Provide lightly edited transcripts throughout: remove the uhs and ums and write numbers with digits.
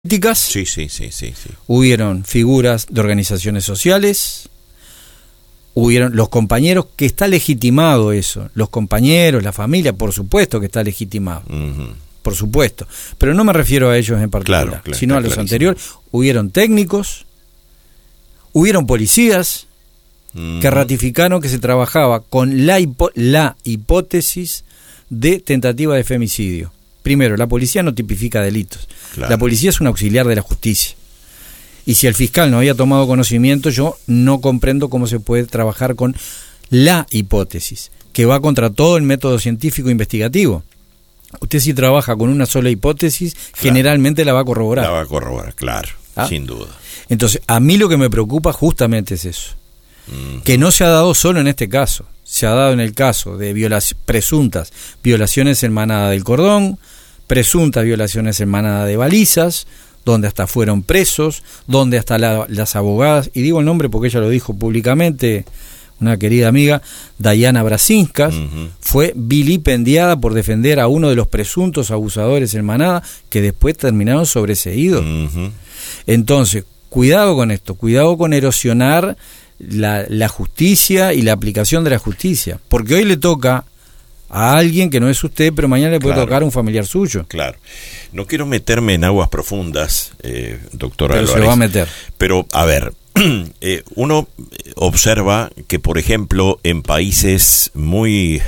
políticas, Sí. hubieron figuras de organizaciones sociales, hubieron los compañeros, que está legitimado eso, los compañeros, la familia, por supuesto que está legitimado, por supuesto, pero no me refiero a ellos en particular, Claro, sino a los anteriores. Hubieron técnicos, hubieron policías que ratificaron que se trabajaba con la hipótesis de tentativa de femicidio. Primero, la policía no tipifica delitos. Claro. La policía es un auxiliar de la justicia. Y si el fiscal no había tomado conocimiento, yo no comprendo cómo se puede trabajar con la hipótesis, que va contra todo el método científico investigativo. Usted, si trabaja con una sola hipótesis, generalmente la va a corroborar. La va a corroborar, claro, sin duda. Entonces, a mí lo que me preocupa justamente es eso. Que no se ha dado solo en este caso, se ha dado en el caso de presuntas violaciones en manada del Cordón, presuntas violaciones en manada de Balizas, donde hasta fueron presos, donde hasta las abogadas, y digo el nombre porque ella lo dijo públicamente, una querida amiga, Dayana Brasinskas, fue vilipendiada por defender a uno de los presuntos abusadores en manada, que después terminaron sobreseídos. Entonces, cuidado con esto, cuidado con erosionar la justicia y la aplicación de la justicia, porque hoy le toca a alguien que no es usted, pero mañana le puede tocar a un familiar suyo. Claro. No quiero meterme en aguas profundas, doctor Álvarez. Pero se va a meter. Pero, a ver, uno observa que, por ejemplo, en países muy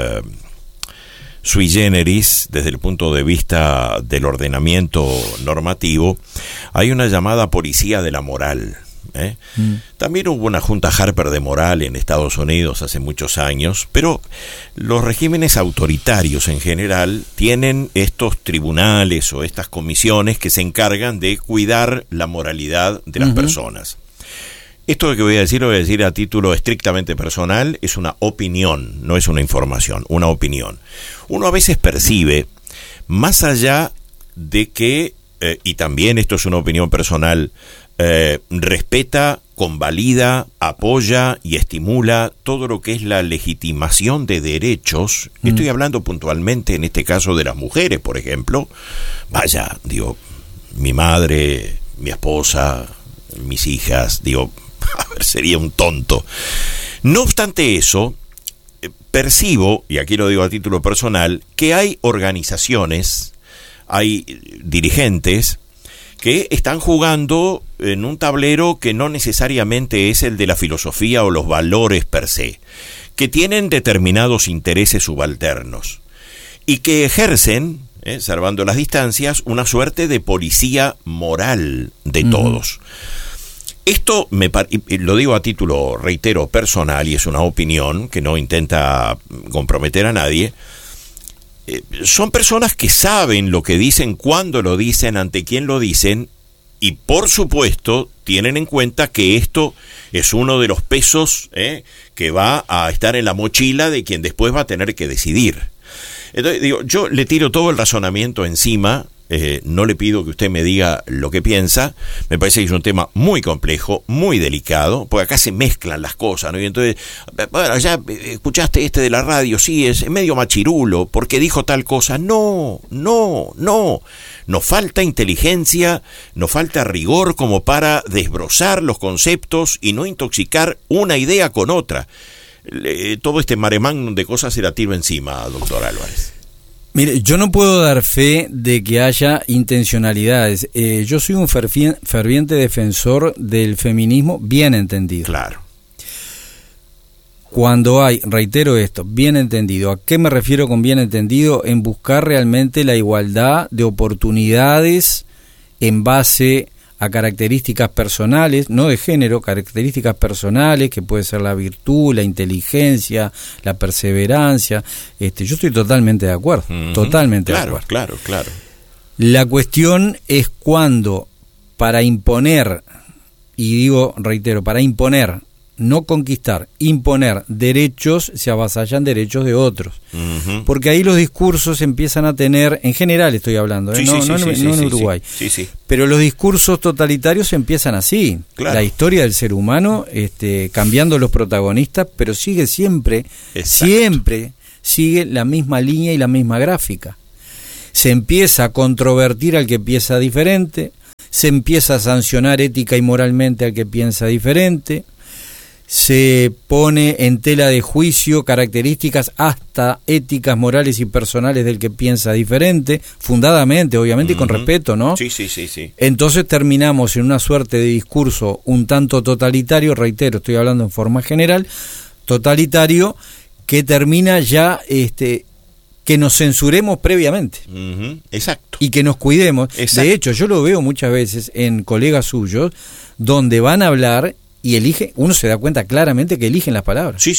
sui generis, desde el punto de vista del ordenamiento normativo, hay una llamada policía de la moral. También hubo una junta Harper de moral en Estados Unidos hace muchos años, pero los regímenes autoritarios en general tienen estos tribunales o estas comisiones que se encargan de cuidar la moralidad de las personas. Esto que voy a decir, lo voy a decir a título estrictamente personal, es una opinión, no es una información, una opinión. Uno a veces percibe, más allá de que, y también esto es una opinión personal, respeta, convalida, apoya y estimula todo lo que es la legitimación de derechos. Estoy hablando puntualmente en este caso de las mujeres, por ejemplo. Vaya, digo, mi madre, mi esposa, mis hijas, digo, a ver, sería un tonto. No obstante eso, percibo, y aquí lo digo a título personal, que hay organizaciones, hay dirigentes que están jugando en un tablero que no necesariamente es el de la filosofía o los valores per se, que tienen determinados intereses subalternos y que ejercen, salvando las distancias, una suerte de policía moral de todos. Esto lo digo a título, reitero, personal, y es una opinión que no intenta comprometer a nadie. Son personas que saben lo que dicen, cuándo lo dicen, ante quién lo dicen, y por supuesto tienen en cuenta que esto es uno de los pesos que va a estar en la mochila de quien después va a tener que decidir. Entonces, digo, yo le tiro todo el razonamiento encima. No le pido que usted me diga lo que piensa. Me parece que es un tema muy complejo, muy delicado, porque acá se mezclan las cosas, ¿no? Y entonces, bueno, ya escuchaste de la radio, sí, es medio machirulo, porque dijo tal cosa. No. Nos falta inteligencia, nos falta rigor como para desbrozar los conceptos y no intoxicar una idea con otra. Todo este mare magnum de cosas se la tiro encima, doctor Álvarez. Mire, yo no puedo dar fe de que haya intencionalidades. Yo soy un ferviente defensor del feminismo bien entendido. Claro. Cuando hay, reitero esto, bien entendido. ¿A qué me refiero con bien entendido? En buscar realmente la igualdad de oportunidades en base a características personales, no de género, características personales, que puede ser la virtud, la inteligencia, la perseverancia. Yo estoy totalmente de acuerdo, totalmente de acuerdo. Claro. La cuestión es cuando, para imponer, y digo, reitero, para imponer, no conquistar, imponer derechos, se avasallan derechos de otros. Porque ahí los discursos empiezan a tener, en general estoy hablando, no en Uruguay, pero los discursos totalitarios empiezan así. Claro. La historia del ser humano, cambiando los protagonistas, pero sigue siempre sigue la misma línea y la misma gráfica. Se empieza a controvertir al que piensa diferente, se empieza a sancionar ética y moralmente al que piensa diferente, se pone en tela de juicio características hasta éticas, morales y personales del que piensa diferente, fundadamente, obviamente, y con respeto, ¿no? Sí. Entonces terminamos en una suerte de discurso un tanto totalitario, reitero, estoy hablando en forma general, totalitario, que termina ya que nos censuremos previamente. Exacto. Y que nos cuidemos. Exacto. De hecho, yo lo veo muchas veces en colegas suyos, donde van a hablar y eligen, uno se da cuenta claramente que eligen las palabras. Sí.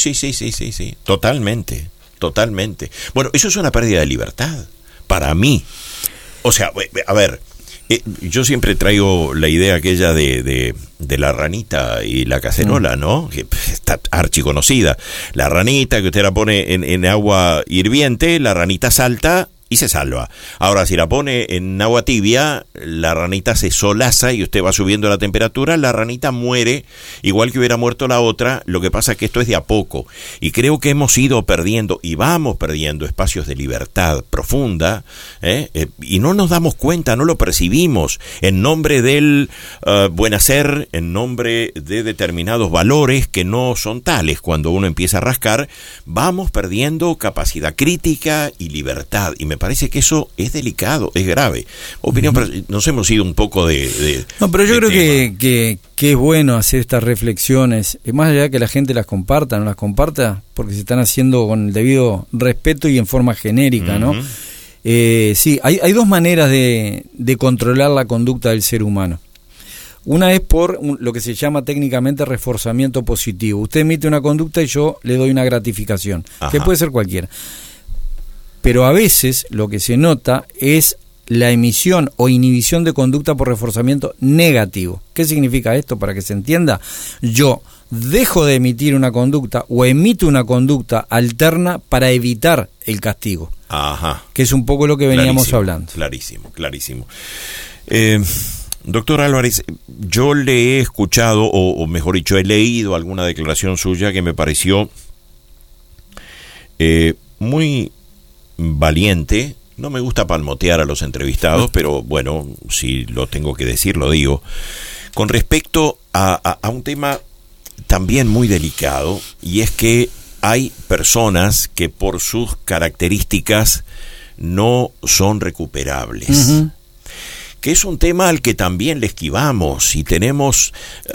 Totalmente. Bueno, eso es una pérdida de libertad, para mí. O sea, a ver, yo siempre traigo la idea aquella de la ranita y la cacerola, ¿no? Que está archiconocida. La ranita que usted la pone en agua hirviente, la ranita salta y se salva. Ahora, si la pone en agua tibia, la ranita se solaza y usted va subiendo la temperatura, la ranita muere, igual que hubiera muerto la otra. Lo que pasa es que esto es de a poco, y creo que hemos ido perdiendo, y vamos perdiendo espacios de libertad profunda, y no nos damos cuenta, no lo percibimos, en nombre del buen hacer, en nombre de determinados valores que no son tales. Cuando uno empieza a rascar, vamos perdiendo capacidad crítica y libertad, y me parece que eso es delicado, es grave. Opinión, nos hemos ido un poco de no, pero yo creo tema. que es bueno hacer estas reflexiones, más allá de que la gente las comparta, no las comparta, porque se están haciendo con el debido respeto y en forma genérica, ¿no? Sí, hay dos maneras de controlar la conducta del ser humano. Una es por lo que se llama técnicamente reforzamiento positivo. Usted emite una conducta y yo le doy una gratificación, que puede ser cualquiera. Pero a veces lo que se nota es la emisión o inhibición de conducta por reforzamiento negativo. ¿Qué significa esto para que se entienda? Yo dejo de emitir una conducta o emito una conducta alterna para evitar el castigo. Que es un poco lo que veníamos hablando. Clarísimo. Doctor Álvarez, yo le he escuchado, o mejor dicho, he leído alguna declaración suya que me pareció muy valiente. No me gusta palmotear a los entrevistados, pero bueno, si lo tengo que decir, lo digo. Con respecto a un tema también muy delicado, y es que hay personas que por sus características no son recuperables. Que es un tema al que también le esquivamos y tenemos,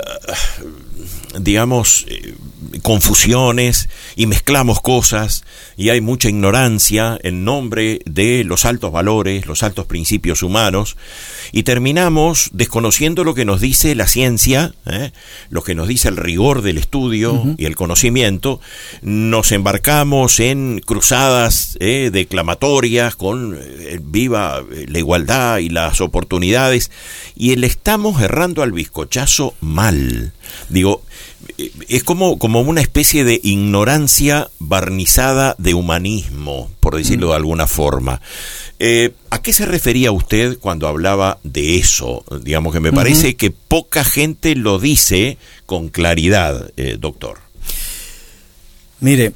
confusiones y mezclamos cosas, y hay mucha ignorancia en nombre de los altos valores, los altos principios humanos, y terminamos desconociendo lo que nos dice la ciencia, lo que nos dice el rigor del estudio y el conocimiento. Nos embarcamos en cruzadas declamatorias con viva la igualdad y las oportunidades, y le estamos errando al bizcochazo mal. Digo, es como una especie de ignorancia barnizada de humanismo, por decirlo de alguna forma. ¿A qué se refería usted cuando hablaba de eso? Digamos que me parece que poca gente lo dice con claridad, doctor. Mire,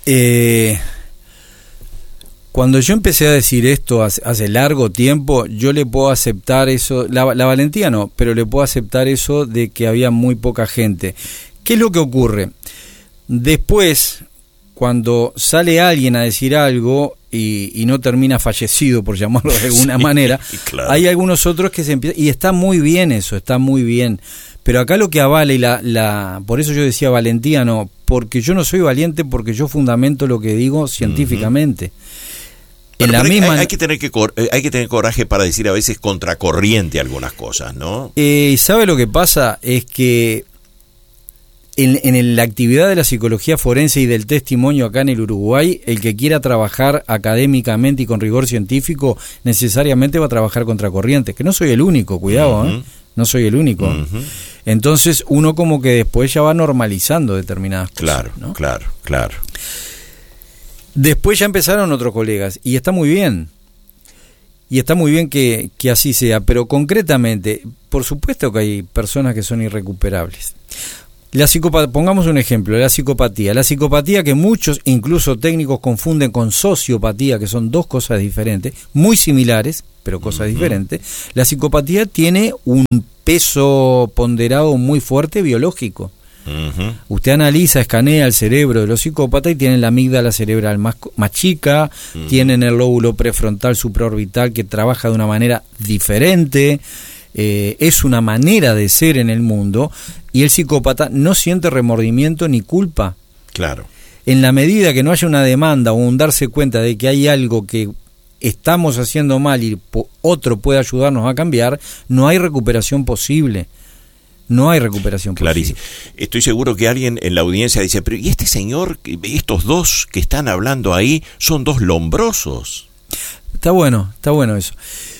cuando yo empecé a decir esto hace largo tiempo, yo le puedo aceptar eso, la valentía no, pero le puedo aceptar eso de que había muy poca gente. ¿Qué es lo que ocurre? Después, cuando sale alguien a decir algo y no termina fallecido, por llamarlo de alguna manera, claro, hay algunos otros que se empiezan, y está muy bien eso, está muy bien. Pero acá lo que avala, y por eso yo decía valentía no, porque yo no soy valiente, porque yo fundamento lo que digo científicamente. En la misma... hay que tener coraje para decir a veces contracorriente algunas cosas, ¿no? ¿Sabe lo que pasa? Es que en la actividad de la psicología forense y del testimonio acá en el Uruguay, el que quiera trabajar académicamente y con rigor científico necesariamente va a trabajar contracorriente, que no soy el único, cuidado, no soy el único. Entonces uno como que después ya va normalizando determinadas cosas. Claro. Después ya empezaron otros colegas, y está muy bien. Y está muy bien que así sea, pero concretamente, por supuesto que hay personas que son irrecuperables. Pongamos un ejemplo, la psicopatía. La psicopatía, que muchos, incluso técnicos, confunden con sociopatía, que son dos cosas diferentes, muy similares, pero cosas diferentes. La psicopatía tiene un peso ponderado muy fuerte biológico. Usted analiza, escanea el cerebro de los psicópatas y tienen la amígdala cerebral más chica, tienen el lóbulo prefrontal supraorbital que trabaja de una manera diferente. Es una manera de ser en el mundo, y el psicópata no siente remordimiento ni culpa. Claro. En la medida que no haya una demanda o un darse cuenta de que hay algo que estamos haciendo mal y otro puede ayudarnos a cambiar, no hay recuperación posible. No hay recuperación posible. Clarísimo. Estoy seguro que alguien en la audiencia dice, pero ¿y este señor, estos dos que están hablando ahí, son dos lombrosos? Está bueno eso.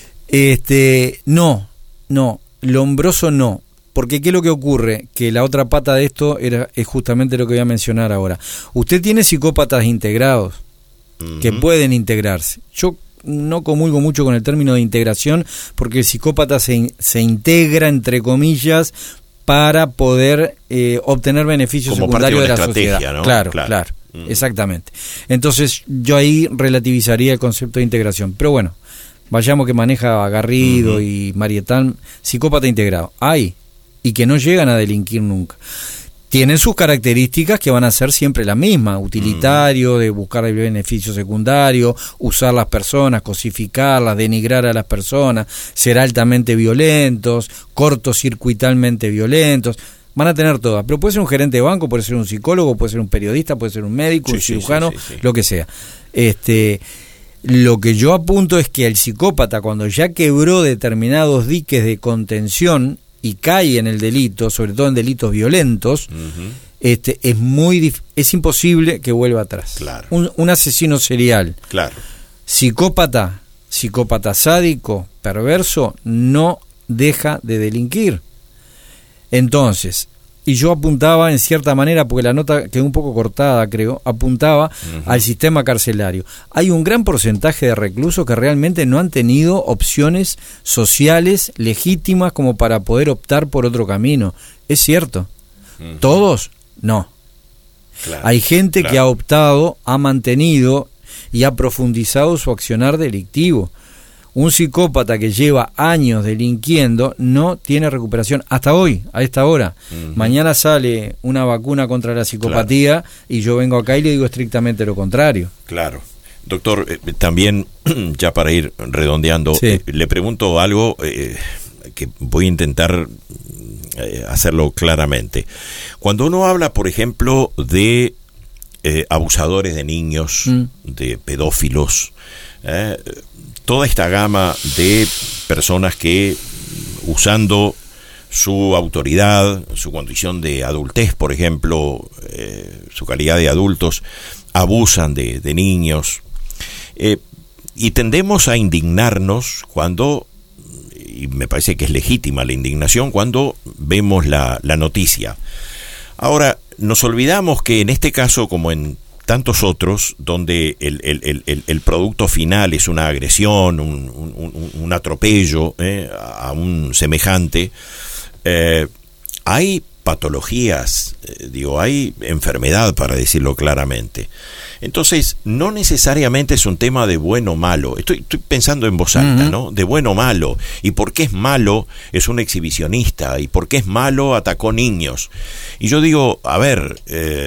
No, lombroso no. Porque ¿qué es lo que ocurre? Que la otra pata de esto es justamente lo que voy a mencionar ahora. Usted tiene psicópatas integrados que pueden integrarse. Yo no comulgo mucho con el término de integración, porque el psicópata se integra, entre comillas, para poder obtener beneficios como secundarios de la sociedad. ¿No? Claro. Exactamente. Entonces yo ahí relativizaría el concepto de integración. Pero bueno, vayamos que maneja Garrido y Marietán, psicópata integrado. Hay, y que no llegan a delinquir nunca. Tienen sus características que van a ser siempre las mismas: utilitario, de buscar el beneficio secundario, usar las personas, cosificarlas, denigrar a las personas, ser altamente violentos, cortocircuitalmente violentos. Van a tener todas, pero puede ser un gerente de banco, puede ser un psicólogo, puede ser un periodista, puede ser un médico, un cirujano, lo que sea. Lo que yo apunto es que el psicópata, cuando ya quebró determinados diques de contención y cae en el delito, sobre todo en delitos violentos, es imposible que vuelva atrás. Claro. Un asesino serial, psicópata sádico, perverso, no deja de delinquir. Entonces, y yo apuntaba en cierta manera, porque la nota quedó un poco cortada, creo, apuntaba al sistema carcelario. Hay un gran porcentaje de reclusos que realmente no han tenido opciones sociales legítimas como para poder optar por otro camino. Es cierto. ¿Todos? No. Claro, hay gente que ha optado, ha mantenido y ha profundizado su accionar delictivo. Un psicópata que lleva años delinquiendo no tiene recuperación hasta hoy, a esta hora. Mañana sale una vacuna contra la psicopatía y yo vengo acá y le digo estrictamente lo contrario. Claro. Doctor, también, ya para ir redondeando, le pregunto algo que voy a intentar hacerlo claramente. Cuando uno habla, por ejemplo, de abusadores de niños, de pedófilos, toda esta gama de personas que, usando su autoridad, su condición de adultez, por ejemplo, su calidad de adultos, abusan de niños, y tendemos a indignarnos cuando, y me parece que es legítima la indignación, cuando vemos la noticia. Ahora, nos olvidamos que en este caso, como en tantos otros, donde el producto final es una agresión, un atropello a un semejante, hay patologías, hay enfermedad, para decirlo claramente. Entonces, no necesariamente es un tema de bueno o malo. Estoy pensando en voz alta, ¿no? De bueno o malo. ¿Y por qué es malo? Es un exhibicionista. ¿Y por qué es malo? Atacó niños. Y yo digo, a ver,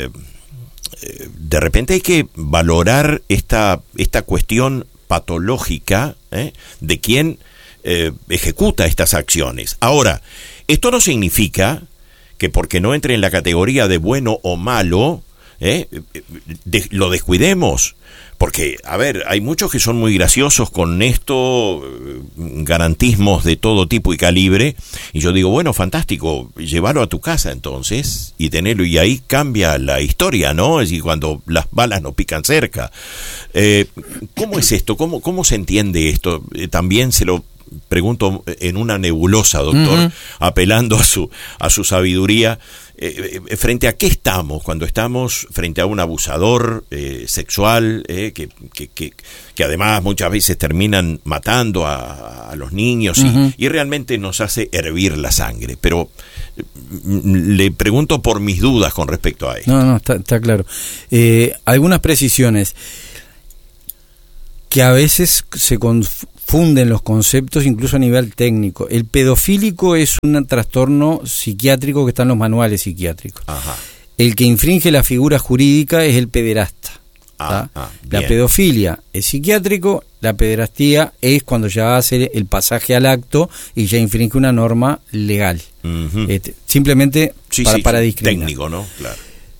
de repente hay que valorar esta cuestión patológica de quien ejecuta estas acciones. Ahora, esto no significa que porque no entre en la categoría de bueno o malo, lo descuidemos. Porque, a ver, hay muchos que son muy graciosos con esto, garantismos de todo tipo y calibre, y yo digo, bueno, fantástico, llévalo a tu casa entonces, y tenerlo, y ahí cambia la historia, ¿no? Es decir, cuando las balas no pican cerca. ¿Cómo es esto? ¿Cómo se entiende esto? También se lo pregunto en una nebulosa, doctor, apelando a su sabiduría, ¿frente a qué estamos cuando estamos frente a un abusador sexual que además muchas veces terminan matando a los niños y realmente nos hace hervir la sangre? Pero le pregunto por mis dudas con respecto a esto. No, está claro. Algunas precisiones que a veces se confunden los conceptos incluso a nivel técnico. El pedofílico es un trastorno psiquiátrico que está en los manuales psiquiátricos. Ajá. El que infringe la figura jurídica es el pederasta. La pedofilia es psiquiátrico, la pederastía es cuando ya hace el pasaje al acto y ya infringe una norma legal. Simplemente para discriminar. Técnico, ¿no? Claro.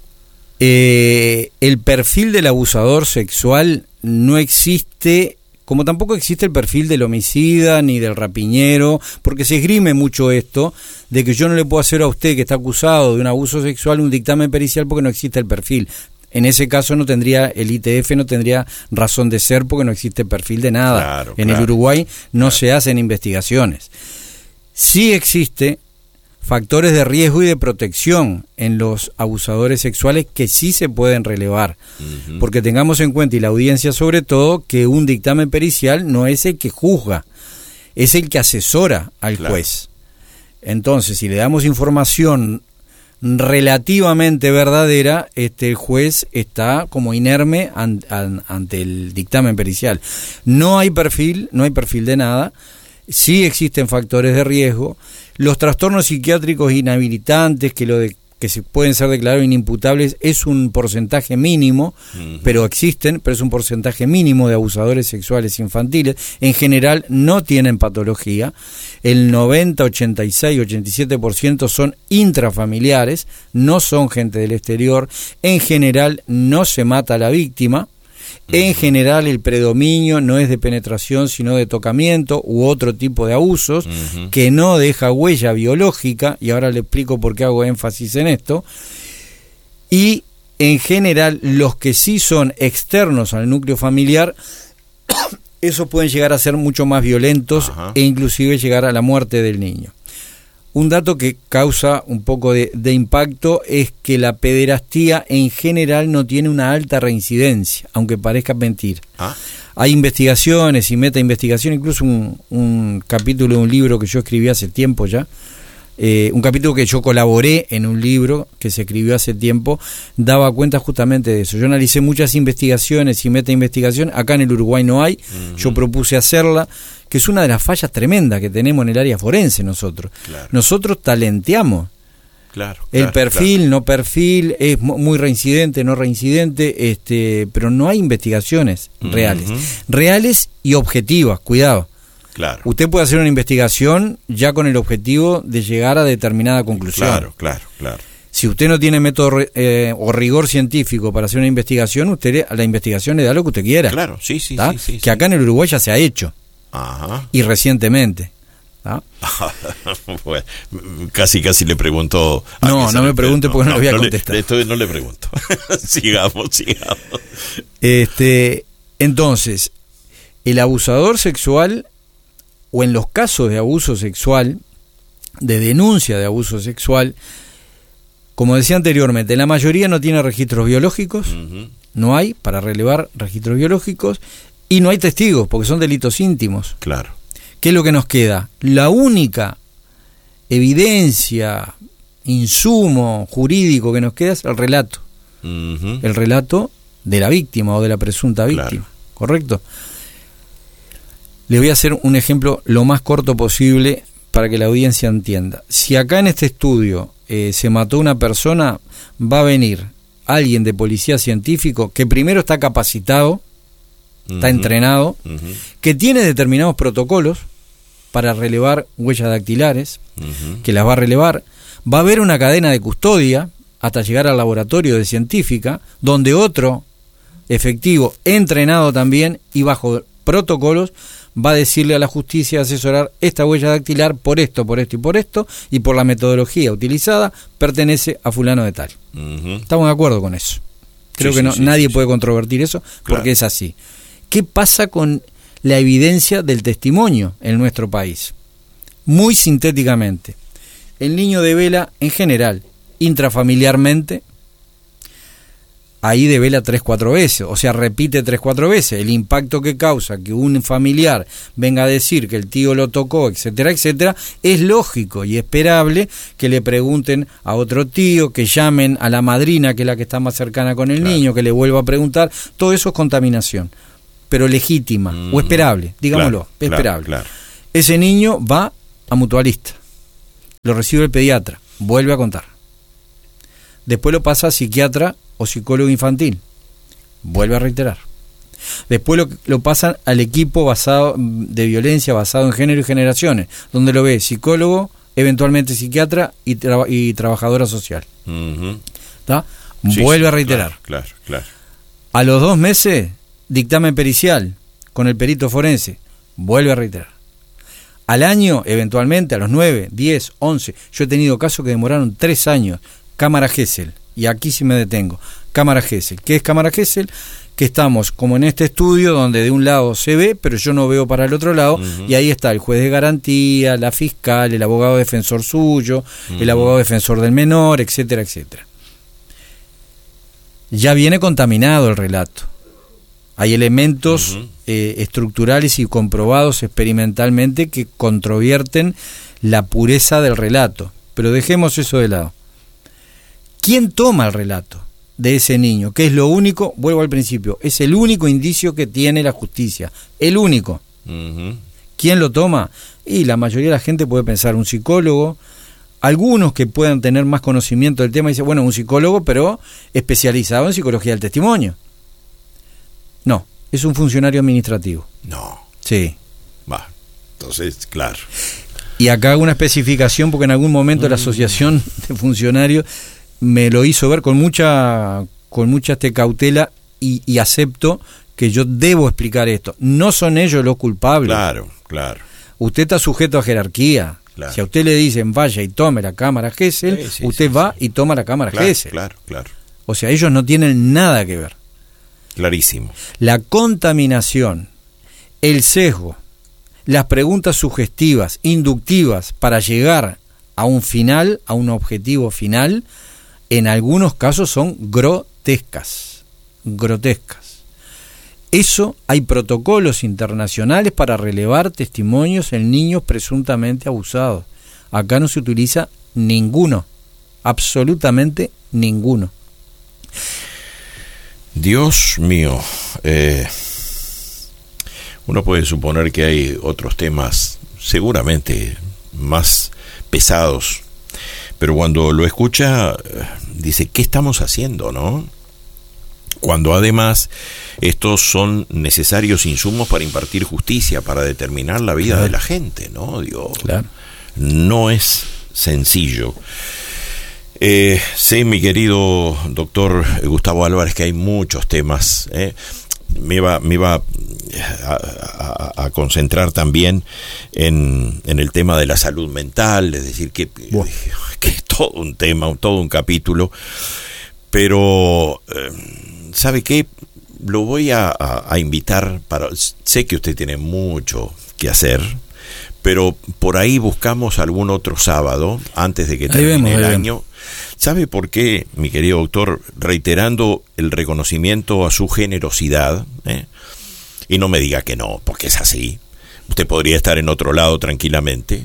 El perfil del abusador sexual no existe, como tampoco existe el perfil del homicida ni del rapiñero, porque se esgrime mucho esto de que yo no le puedo hacer a usted que está acusado de un abuso sexual un dictamen pericial porque no existe el perfil. En ese caso no tendría, el ITF no tendría razón de ser porque no existe perfil de nada. Claro, en el Uruguay no se hacen investigaciones. Sí existe factores de riesgo y de protección en los abusadores sexuales que sí se pueden relevar, porque tengamos en cuenta, y la audiencia sobre todo, que un dictamen pericial no es el que juzga, es el que asesora al juez. Entonces, si le damos información relativamente verdadera, el juez está como inerme ante el dictamen pericial. No hay perfil de nada. Sí existen factores de riesgo. Los trastornos psiquiátricos inhabilitantes, que se pueden ser declarados inimputables, es un porcentaje mínimo, pero existen, pero es un porcentaje mínimo de abusadores sexuales infantiles. En general no tienen patología. El 90, 86, 87% son intrafamiliares, no son gente del exterior. En general no se mata a la víctima. En general el predominio no es de penetración sino de tocamiento u otro tipo de abusos que no deja huella biológica, y ahora le explico por qué hago énfasis en esto. Y en general los que sí son externos al núcleo familiar, esos pueden llegar a ser mucho más violentos e inclusive llegar a la muerte del niño. Un dato que causa un poco de impacto es que la pederastía en general no tiene una alta reincidencia, aunque parezca mentir. Hay investigaciones y metainvestigaciones, incluso un capítulo de un libro que yo escribí hace tiempo ya, un capítulo que yo colaboré en un libro que se escribió hace tiempo, daba cuenta justamente de eso. Yo analicé muchas investigaciones y metainvestigaciones, acá en el Uruguay no hay, yo propuse hacerla, que es una de las fallas tremendas que tenemos en el área forense nosotros. Nosotros talenteamos el perfil, no perfil, es muy reincidente, no reincidente, pero no hay investigaciones reales y objetivas, cuidado. Usted puede hacer una investigación ya con el objetivo de llegar a determinada conclusión. Si usted no tiene método o rigor científico para hacer una investigación, usted a la investigación le da lo que usted quiera. Que acá en el Uruguay ya se ha hecho. Y recientemente. Bueno, casi le pregunto. No me pregunte porque no le voy a contestar. No le pregunto. sigamos. Entonces, el abusador sexual, o en los casos de abuso sexual, de denuncia de abuso sexual, como decía anteriormente, la mayoría no tiene registros biológicos, no hay para relevar registros biológicos, y no hay testigos, porque son delitos íntimos. ¿Qué es lo que nos queda? La única evidencia, insumo jurídico que nos queda es el relato. El relato de la víctima o de la presunta víctima. ¿Correcto? Les voy a hacer un ejemplo lo más corto posible para que la audiencia entienda. Si acá en este estudio se mató una persona, va a venir alguien de policía científico que primero está capacitado, está entrenado, que tiene determinados protocolos para relevar huellas dactilares, que las va a relevar. Va a haber una cadena de custodia hasta llegar al laboratorio de científica, donde otro efectivo entrenado también y bajo protocolos va a decirle a la justicia, asesorar, esta huella dactilar por esto, y por la metodología utilizada pertenece a fulano de tal. Estamos de acuerdo con eso. Creo que nadie puede controvertir eso, porque es así. ¿Qué pasa con la evidencia del testimonio en nuestro país. Muy sintéticamente, el niño devela en general, intrafamiliarmente, ahí devela 3-4 veces, o sea, repite 3-4 veces. El impacto que causa que un familiar venga a decir que el tío lo tocó, etcétera, etcétera, es lógico y esperable que le pregunten a otro tío, que llamen a la madrina, que es la que está más cercana con el niño, que le vuelva a preguntar. Todo eso es contaminación, pero legítima o esperable, digámoslo, esperable. Claro. Ese niño va a mutualista, lo recibe el pediatra, vuelve a contar. Después lo pasa a psiquiatra o psicólogo infantil, vuelve a reiterar. Después lo pasan al equipo de violencia basado en género y generaciones, donde lo ve psicólogo, eventualmente psiquiatra y trabajadora social. ¿Tá? Vuelve a reiterar. Claro. A los 2 meses, dictamen pericial con el perito forense, vuelve a reiterar. Al año, eventualmente, a los 9, 10, 11, yo he tenido casos que demoraron 3 años, cámara Gesell, y aquí sí me detengo. Cámara Gesell. ¿Qué es cámara Gesell? Que estamos como en este estudio donde de un lado se ve, pero yo no veo para el otro lado, y ahí está el juez de garantía, la fiscal, el abogado defensor suyo, el abogado defensor del menor, etcétera, etcétera. Ya viene contaminado el relato. Hay elementos estructurales y comprobados experimentalmente que controvierten la pureza del relato, pero dejemos eso de lado. ¿Quién toma el relato de ese niño? Que es lo único, vuelvo al principio, es el único indicio que tiene la justicia, el único. ¿Quién lo toma? Y la mayoría de la gente puede pensar un psicólogo, algunos que puedan tener más conocimiento del tema dicen, bueno, un psicólogo, pero especializado en psicología del testimonio. No, es un funcionario administrativo. No. Sí. Va, entonces, claro. Y acá hago una especificación porque en algún momento la asociación de funcionarios me lo hizo ver con mucha cautela y acepto que yo debo explicar esto. No son ellos los culpables. Claro. Usted está sujeto a jerarquía. Claro. Si a usted le dicen vaya y tome la cámara Gesell, usted va y toma la cámara Gesell. Claro. O sea, ellos no tienen nada que ver. Clarísimo. La contaminación, el sesgo, las preguntas sugestivas, inductivas para llegar a un final, a un objetivo final, en algunos casos son grotescas. Eso, hay protocolos internacionales para relevar testimonios en niños presuntamente abusados. Acá no se utiliza ninguno, absolutamente ninguno. Dios mío, uno puede suponer que hay otros temas seguramente más pesados, pero cuando lo escucha dice, ¿qué estamos haciendo, no? Cuando además estos son necesarios insumos para impartir justicia, para determinar la vida de la gente, ¿no? Digo, no es sencillo. Sé, mi querido doctor Gustavo Álvarez, que hay muchos temas. Me iba a concentrar también en el tema de la salud mental, es decir, que es todo un tema, todo un capítulo. Pero, ¿sabe qué? Lo voy a invitar sé que usted tiene mucho que hacer, pero por ahí buscamos algún otro sábado antes de que termine el año. ¿Sabe por qué, mi querido doctor? Reiterando el reconocimiento a su generosidad, y no me diga que no, porque es así. Usted podría estar en otro lado tranquilamente.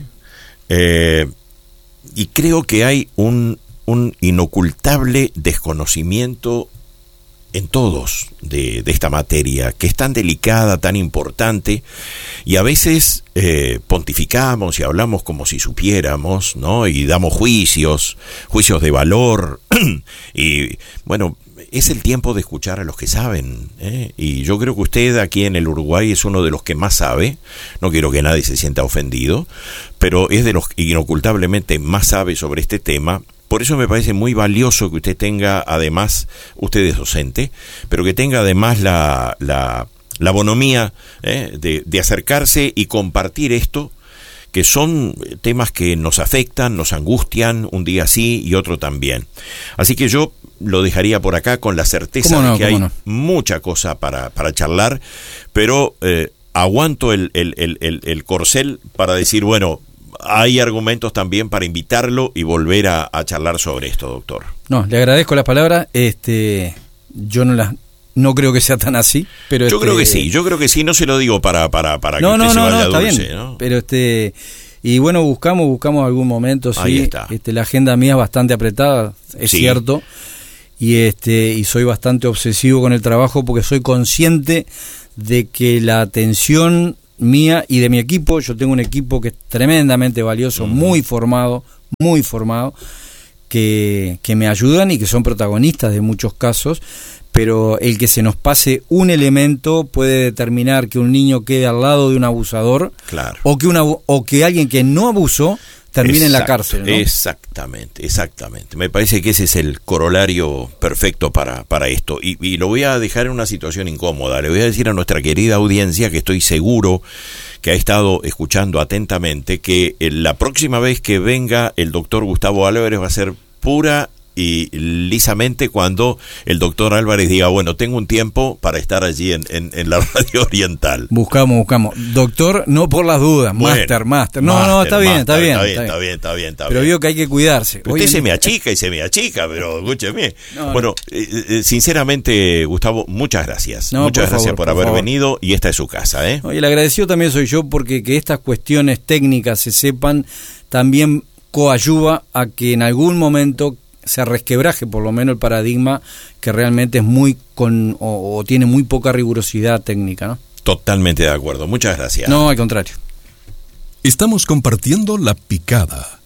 Y creo que hay un inocultable desconocimiento en todos de esta materia, que es tan delicada, tan importante, y a veces pontificamos y hablamos como si supiéramos, ¿no? Y damos juicios de valor, y bueno, es el tiempo de escuchar a los que saben, y yo creo que usted aquí en el Uruguay es uno de los que más sabe. No quiero que nadie se sienta ofendido, pero es de los que inocultablemente más sabe sobre este tema. Por eso me parece muy valioso que usted tenga, además, usted es docente, pero que tenga además la bonomía de acercarse y compartir esto, que son temas que nos afectan, nos angustian, un día sí y otro también. Así que yo lo dejaría por acá con la certeza de que hay mucha cosa para charlar, pero aguanto el corcel para decir, bueno, hay argumentos también para invitarlo y volver a charlar sobre esto, doctor. No, le agradezco las palabras. Yo no creo que sea tan así, pero yo creo que sí, no se lo digo para que usted se vaya dulce, bien, ¿no? Pero y bueno, buscamos algún momento, sí. Ahí está. La agenda mía es bastante apretada, es cierto. Y soy bastante obsesivo con el trabajo porque soy consciente de que la atención mía y de mi equipo, yo tengo un equipo que es tremendamente valioso, muy formado, que me ayudan y que son protagonistas de muchos casos, pero el que se nos pase un elemento puede determinar que un niño quede al lado de un abusador, claro, o que alguien que no abusó termine en la cárcel, ¿no? Exactamente. Me parece que ese es el corolario perfecto para esto. Y lo voy a dejar en una situación incómoda. Le voy a decir a nuestra querida audiencia, que estoy seguro que ha estado escuchando atentamente, que la próxima vez que venga el doctor Gustavo Álvarez va a ser pura y lisamente cuando el doctor Álvarez diga, bueno, tengo un tiempo para estar allí en la Radio Oriental. Buscamos. Doctor, no por las dudas, bueno, máster. No, está bien. Pero vio que hay que cuidarse. Usted se me achica, pero escúcheme. Sinceramente, Gustavo, muchas gracias. Muchas gracias por haber venido, y esta es su casa, ¿eh? Y el agradecido también soy yo, porque que estas cuestiones técnicas se sepan también coadyuva a que en algún momento se resquebraje por lo menos el paradigma que realmente es o tiene muy poca rigurosidad técnica, ¿no? Totalmente de acuerdo, muchas gracias. No, al contrario. Estamos compartiendo La Picada.